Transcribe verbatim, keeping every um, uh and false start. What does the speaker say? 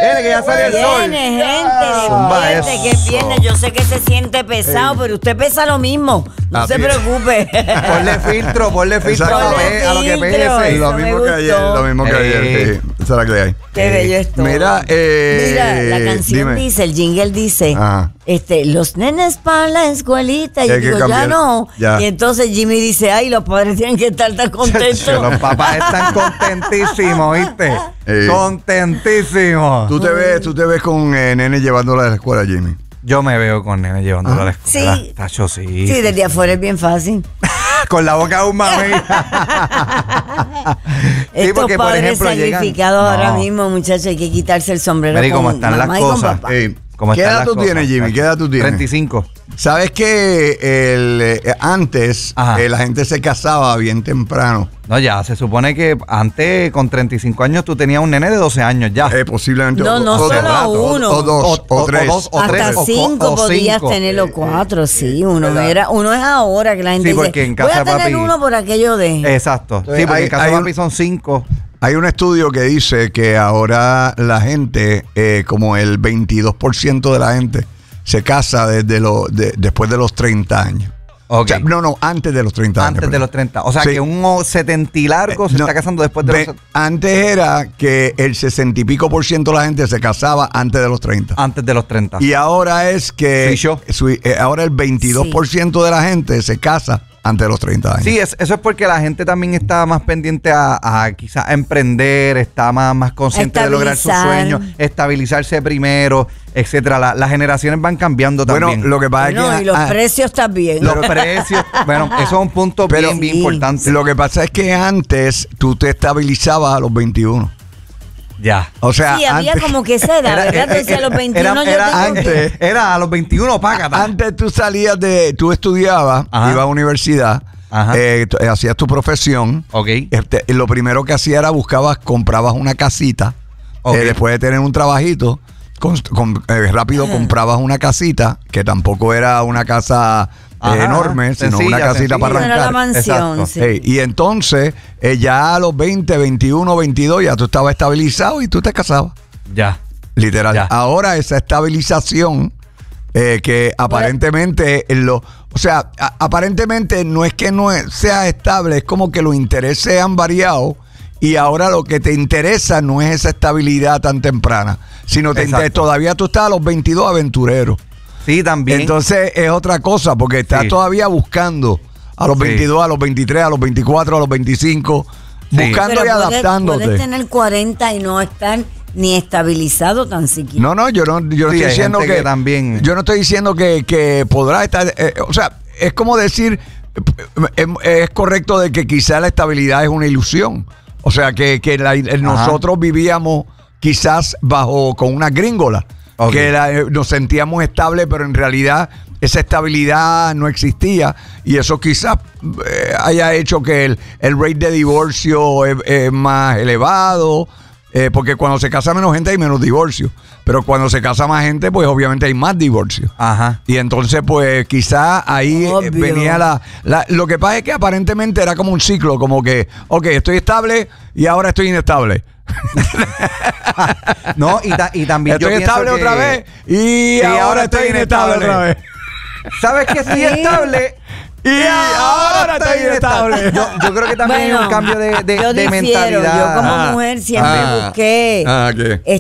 Viene, que ya salió el sol. Viene, gente, Zumba gente, que eso. viene. Yo sé que se siente pesado, Ey. pero usted pesa lo mismo. No Así se es. preocupe. Ponle filtro, ponle filtro a lo, Ponle pe- a lo que filtro. pese. Eso Lo me mismo que ayer, gustó. lo mismo que Ey. ayer. Sí. Esa es la que hay. Qué bello es todo. Mira, eh, Mira, la canción dime. dice, el jingle dice, Ajá. este, los nenes para la escuelita. Y yo Hay que digo, ya cambiar. no. Ya. Y entonces Jimmy dice, ay, los padres tienen que estar tan contentos. Los papás están contentísimos, ¿viste? Ey. Contentísimos. Tú te ves, tú te ves con eh, nene llevándola a la escuela, Jimmy. Yo me veo con nene llevándolo a la escuela. Sí. Tacho, sí. Sí, desde afuera es bien fácil. Con la boca de un mami. Estos porque, por padres ejemplo, llegan- sacrificados No. ahora mismo, muchachos, hay que quitarse el sombrero Mira, y con cómo están mamá las y con cosas. papá. Ey, ¿Cómo ¿Qué están edad las tú cosas, tienes, Jimmy? ¿Qué edad tú tienes? treinta y cinco. ¿Sabes que el, eh, antes Ajá. eh, la gente se casaba bien temprano? No, ya, se supone que antes, con treinta y cinco años, tú tenías un nene de doce años ya. Eh, posiblemente. No, o- no o solo dos, o- uno. O, dos, o, O- o tres. dos, o tres, Hasta o co- cinco o podías cinco. tenerlo, cuatro, sí. Uno ¿verdad? era, uno es ahora que la gente Sí, dice, porque en voy casa a de tener papi- uno por aquello de... Exacto. Sí, Entonces, porque hay- en casa hay de un- papi son cinco. Hay un estudio que dice que ahora la gente, eh, como el veintidós por ciento de la gente, se casa desde lo, de- después de los treinta años. Ok. O sea, no, no, antes de los treinta años. Antes de perdón. los treinta. O sea, Sí. que un setenta y largo se No, está casando después de ve, los... Antes era que el sesenta y pico por ciento de la gente se casaba antes de los treinta. Antes de los treinta. Y ahora es que Sí, yo. su- eh, ahora el veintidós por ciento de la gente se casa antes de los treinta años. Sí, es- eso es porque la gente también está más pendiente a, a quizás a emprender, está más, más consciente de lograr sus Estabilizar. sueños, estabilizarse primero, etcétera. La- las generaciones van cambiando Bueno, también. lo que pasa Bueno, es que y los ah, precios también. Los precios, bueno, eso es un punto Pero- bien, bien Sí. importante. lo que pasa es que antes tú te estabilizabas a los veintiuno. Ya. O sea, Sí, había antes, como que esa edad, ¿verdad? Entonces a los veintiuno era, yo era tengo antes, que... era a los veintiuno, págata. antes tú salías de, tú estudiabas, Ajá. ibas a universidad, Ajá. eh, t- hacías tu profesión. Ok. Este, y lo primero que hacías era buscabas, comprabas una casita, Ok. eh, después de tener un trabajito, con- con- eh, rápido comprabas una casita, que tampoco era una casa eh, Ajá, enorme, sino sencilla, una casita sencilla. para No era la arrancar. mansión, Exacto. sí. Ey, y entonces, eh, ya a los veinte, veintiuno, veintidós, ya tú estabas estabilizado y tú te casabas. Ya. Literal. Ya. Ahora esa estabilización eh, que aparentemente en lo, o sea, a- aparentemente no es que no es- sea estable, es como que los intereses han variado y ahora lo que te interesa no es esa estabilidad tan temprana, sino te Exacto. inter- todavía tú estás a los veintidós aventurero. Sí, también. Entonces es otra cosa porque estás Sí. todavía buscando a los Sí. veintidós, a los veintitrés, a los veinticuatro, a los veinticinco, Sí. buscando Pero y puedes- adaptándote. Puedes tener cuarenta y no estar ni estabilizado tan siquiera. No, no, yo no, yo no Sí, estoy hay diciendo gente que, que también- yo no estoy diciendo que, que podrá estar, eh, o sea, es como decir, eh, eh, es correcto de que quizá la estabilidad es una ilusión. O sea, que, que la- eh, nosotros vivíamos quizás bajo con una gringola, Ok. que la- eh, nos sentíamos estables, pero en realidad esa estabilidad no existía y eso quizás eh, haya hecho que el, el rate de divorcio es, es más elevado. Eh, porque cuando se casa menos gente hay menos divorcio. Pero cuando se casa más gente, pues obviamente hay más divorcio. Ajá. Y entonces, pues quizá ahí eh, Obvio. venía la, la... Lo que pasa es que aparentemente era como un ciclo, como que, ok, estoy estable y ahora estoy inestable. No, y, ta- y también yo Estoy pienso estable que- otra vez y, ahora estoy inestable otra vez. ¿Sabes que estoy Sí. estable? Y ahora estoy inestable. Yo, yo creo que también hay un cambio de, de, yo de difiero. mentalidad. Yo como Ah, mujer siempre ah, busqué ah, ¿qué?